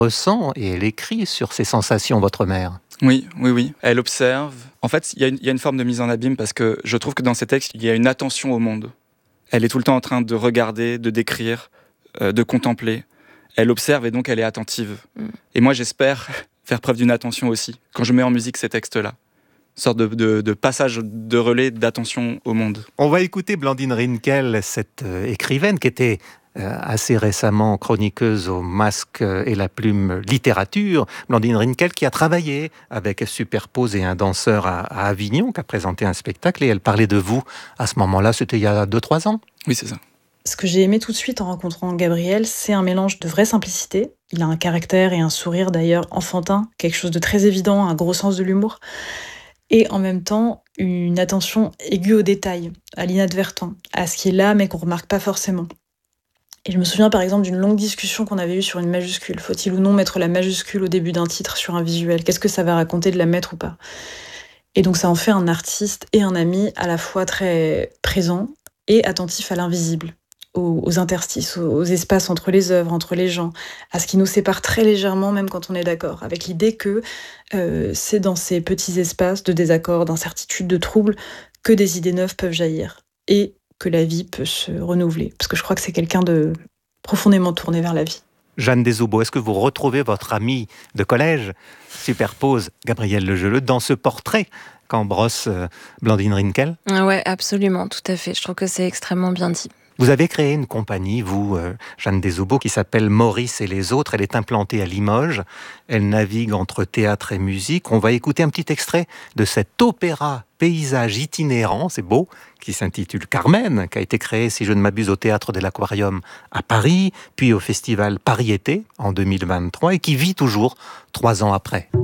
ressent et elle écrit sur ses sensations, votre mère. Oui. Elle observe. En fait, il y a une forme de mise en abîme parce que je trouve que dans ces textes, il y a une attention au monde. Elle est tout le temps en train de regarder, de décrire, de contempler. Elle observe et donc elle est attentive. Et moi, j'espère faire preuve d'une attention aussi quand je mets en musique ces textes-là. Une sorte de passage de relais d'attention au monde. On va écouter Blandine Rinkel, cette écrivaine qui était assez récemment chroniqueuse au Masque et la Plume littérature. Blandine Rinkel qui a travaillé avec Superpose et un danseur à Avignon, qui a présenté un spectacle, et elle parlait de vous à ce moment-là, c'était il y a 2-3 ans. Oui, c'est ça. Ce que j'ai aimé tout de suite en rencontrant Gabriel, c'est un mélange de vraie simplicité. Il a un caractère et un sourire d'ailleurs enfantin, quelque chose de très évident, un gros sens de l'humour. Et en même temps, une attention aiguë aux détails, à l'inadvertent, à ce qui est là mais qu'on ne remarque pas forcément. Et je me souviens par exemple d'une longue discussion qu'on avait eue sur une majuscule. Faut-il ou non mettre la majuscule au début d'un titre sur un visuel ? Qu'est-ce que ça va raconter de la mettre ou pas ? Et donc ça en fait un artiste et un ami à la fois très présent et attentif à l'invisible, aux interstices, aux espaces entre les œuvres, entre les gens, à ce qui nous sépare très légèrement même quand on est d'accord, avec l'idée que c'est dans ces petits espaces de désaccord, d'incertitude, de trouble que des idées neuves peuvent jaillir et que la vie peut se renouveler. Parce que je crois que c'est quelqu'un de profondément tourné vers la vie. Jeanne Desaubos, est-ce que vous retrouvez votre amie de collège, Superpose, Gabrielle Legeleux, dans ce portrait qu'en brosse Blandine Rinkel ? Ouais, absolument, tout à fait. Je trouve que c'est extrêmement bien dit. Vous avez créé une compagnie, vous, Jeanne Desaubos, qui s'appelle Maurice et les autres. Elle est implantée à Limoges. Elle navigue entre théâtre et musique. On va écouter un petit extrait de cet opéra paysage itinérant, c'est beau, qui s'intitule Carmen, qui a été créé, si je ne m'abuse, au Théâtre de l'Aquarium à Paris, puis au Festival Paris-Été en 2023, et qui vit toujours 3 ans après.